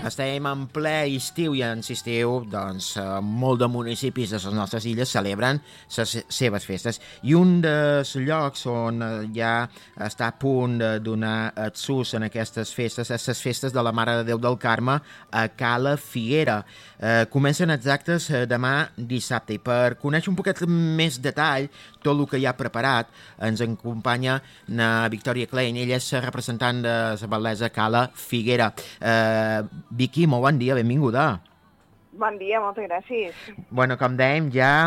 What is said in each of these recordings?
Estem en ple estiu i en estiu, doncs, molt de municipis de les nostres illes celebren les seves festes. I un dels llocs on ja està a punt de donar el sus en aquestes festes és les festes de la Mare de Déu del Carme a Cala Figuera. Comencen exactes demà dissabte. I per conèixer un poquet més detall tot el que hi ha preparat, ens acompanya na Victòria Klein. Ella és la representant de la bel·lesa Cala Figuera. Vicky, molt bon dia, benvinguda. Bon dia, moltes gràcies. Bueno, com dèiem, ja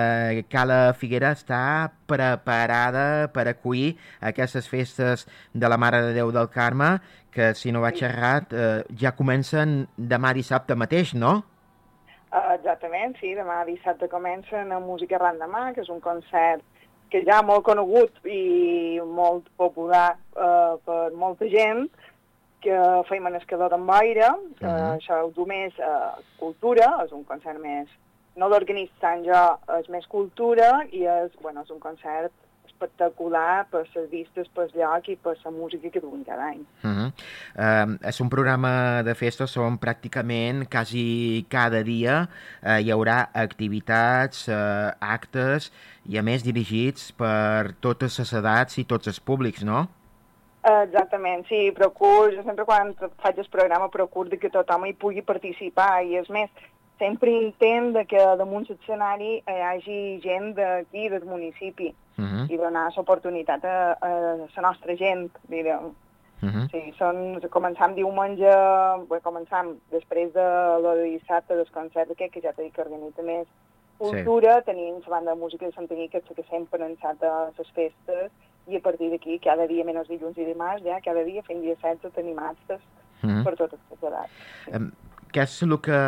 Cala Figuera està preparada per acollir aquestes festes de la Mare de Déu del Carme, que, si no vaig errat, ja comencen demà dissabte mateix, no? Exactament, sí, demà dissabte comencen amb Música Arran demà, que és un concert que ja molt conegut i molt popular per molta gent, que feim en Escador d'en Boira, això ho du més cultura, és un concert més, no l'organitzo tant jo, és més cultura i és un concert espectacular per les vistes, per lloc i per la música que duen cada any. És un programa de festes on pràcticament quasi cada dia hi haurà activitats, actes i a més dirigits per totes les edats i tots els públics, no? Exactament, sí, jo sempre quan faig el programa procuro que tothom hi pugui participar i és més, sempre intent que damunt l'escenari hi hagi gent d'aquí, del municipi, i donar l'oportunitat a la nostra gent, direm. Sí, començam diumenge, començam després de lo de dissabte del concert aquest, que ja t'he dit que organitza més cultura, tenim la banda de música de Santanyí, que sempre han estat a les festes, i a partir d'aquí, cada dia, menys dilluns i dimarts, ja cada dia, fent dia 16, tenim actes per totes les edats. Què és el que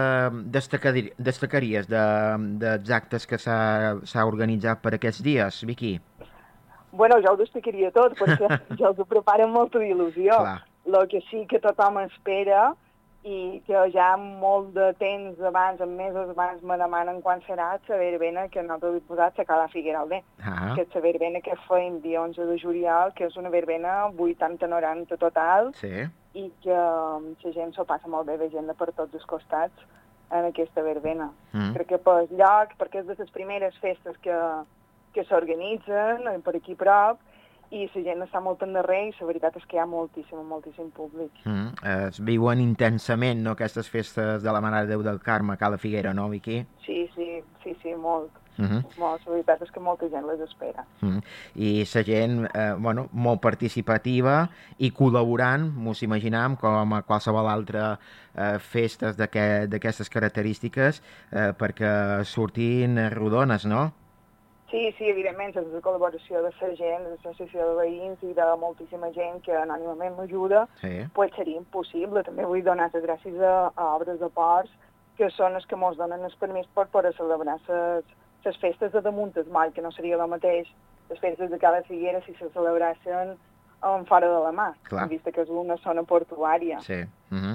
destacaries dels actes que s'ha organitzat per aquests dies, Vicky? Bueno, jo ho destacaria tot, perquè jo els ho preparo amb molta il·lusió. El que sí que tothom espera i que ja molt de temps abans, en mesos abans, me demanen quan serà la verbena que nosaltres hem posat a Cala Figuera al bé. Que és la verbena que feim dia 11 de juliol, que és una verbena 80-90 total, i que la gent s'ho passa molt bé, de gent de per tots els costats en aquesta verbena. Crec que per lloc, perquè és de les primeres festes que s'organitzen per aquí prop, i la gent està molt endarrere i la veritat és que hi ha moltíssim públic. Es viuen intensament, no?, aquestes festes de la Mare de Déu del Carme a Cala Figuera, no, Vicky? Sí, molt. Molt. La veritat és que molta gent les espera. I la gent, molt participativa i col·laborant, m'ho imaginam, com a qualsevol altra festes d'aquestes característiques, perquè sortin rodones, no? Sí, evidentment, és la col·laboració de la gent, de l'associació de veïns i de moltíssima gent que anònimament m'ajuda, pues seria impossible. També vull donar les gràcies a Obres de Ports, que són els que ens donen el permís per poder celebrar les festes de damunt del moll, que no seria el mateix les festes de Cala Figuera si se celebrassin fora de la mà, vista que és una zona portuària. Sí.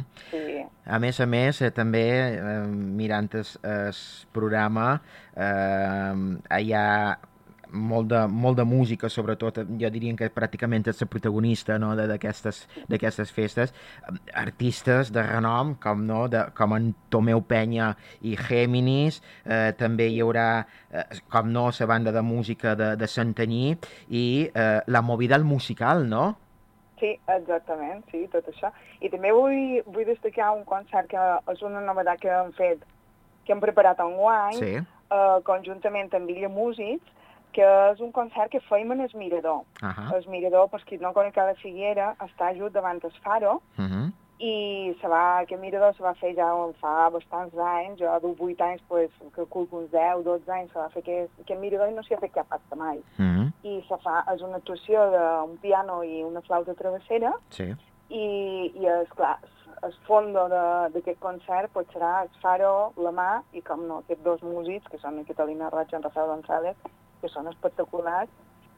A més, també, mirant el programa, hi ha molt de música, sobretot, jo diria que pràcticament és la protagonista, no?, d'aquestes festes. Artistes de renom, com en Tomeu Penya i Géminis, també hi haurà, com no, la banda de música de Santanyí i la Movida musical, no? Sí, exactament, sí, tot això. I també vull destacar un concert que és una novetat que hem preparat enguany, conjuntament amb Villa Músics, que és un concert que feim en el Mirador. El Mirador, per qui no coneix Cala Figuera, està just davant el Faro, i aquest Mirador se va fer ja fa bastants anys, jo de 8 anys, calculo uns 10-12 anys, se va fer aquest Mirador i no s'hi ha fet cap acte mai. I és una actuació d'un piano i una flauta travessera, i és clar, el fons d'aquest concert serà el Faro, la Mà, i com no, aquests dos músics, que són Catalina Roig i Rafael González, que són espectaculars,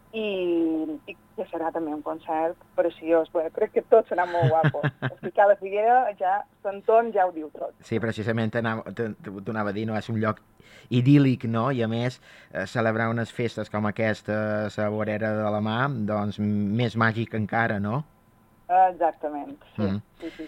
i que serà també un concert preciós. Crec que tot serà molt guapo. Si Cala Figuera, l'entorn ja ho diu tot. Sí, precisament t'anava a dir, no? És un lloc idíl·lic, no? I a més, celebrar unes festes com aquesta, la vorera de la Mà, doncs més màgic encara, no? Exactament, sí.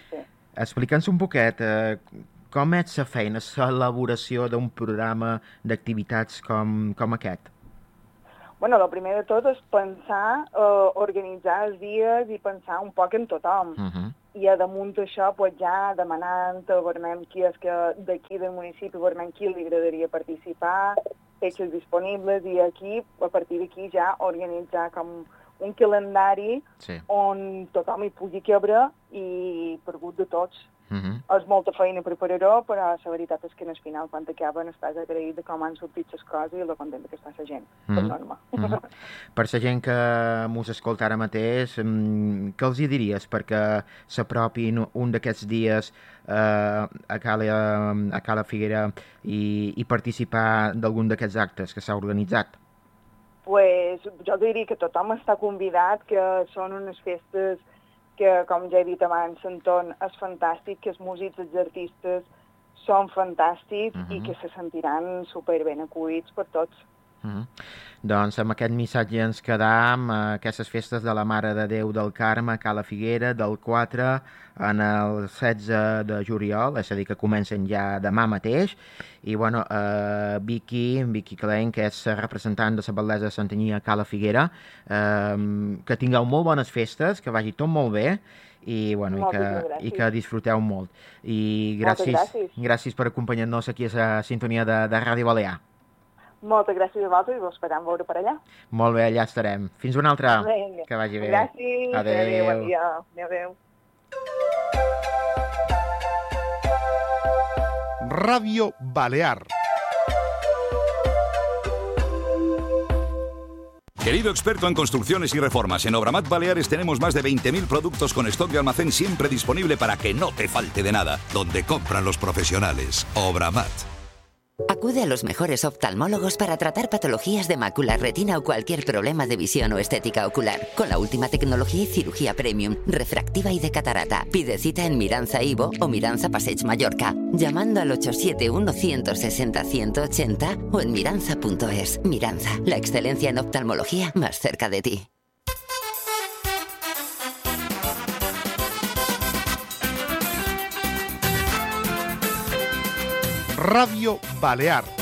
Explica'ns un poquet com és la feina, l'elaboració d'un programa d'activitats com aquest? Bueno, el primer de tot és pensar, organitzar els dies i pensar un poc en tothom. I a damunt d'això, pues, ja demanant, veurem qui és que d'aquí del municipi, veurem qui li agradaria participar, fetges disponibles, i aquí, a partir d'aquí, ja organitzar com un calendari on tothom hi pugui cabre i per gust de tots. És molta feina preparar-ho, però la veritat és que al final, quan acaben, estàs agraït de com han sortit les coses i la contenta que està la gent, per norma. Per la gent que mos escolta ara mateix, què els hi diries perquè s'apropin un d'aquests dies a Cala Figuera i participar d'algun d'aquests actes que s'ha organitzat? Pues jo diria que tothom està convidat, que són unes festes que, com ja he dit abans, l'entorn és fantàstic, que els músics, els artistes són fantàstics i que se sentiran superben acollits per tots. Doncs amb aquest missatge ens quedam a aquestes festes de la Mare de Déu del Carme a Cala Figuera del 4 en el 16 de juliol, és a dir, que comencen ja demà mateix. I, bueno, Vicky Klein, que és representant de la Bel·lesa de Santanyí a Cala Figuera, que tingueu molt bones festes, que vagi tot molt bé i, bueno, i que disfruteu molt. I gràcies per acompanyar-nos aquí a la sintonia de Ràdio Balear. Moltes gràcies a vosaltres i us esperam veure per allà. Molt bé, allà estarem. Fins una altra. Vinga. Que vagi bé. Gràcies. Adéu. Bon dia. Adéu. Radio Balear. Querido experto en construcciones y reformas, en Obramat Baleares tenemos más de 20.000 productos con stock de almacén siempre disponible para que no te falte de nada. Donde compran los profesionales. Obramat. Acude a los mejores oftalmólogos para tratar patologías de mácula, retina o cualquier problema de visión o estética ocular. Con la última tecnología y cirugía premium, refractiva y de catarata. Pide cita en Miranza Ivo o Miranza Passeig Mallorca, llamando al 871-160-180 o en miranza.es. Miranza, la excelencia en oftalmología más cerca de ti. Radio Balear.